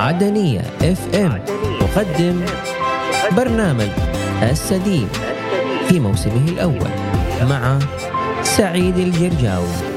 عدنية FM تقدم برنامج السديم في موسمه الأول مع سعيد الجرجاوي.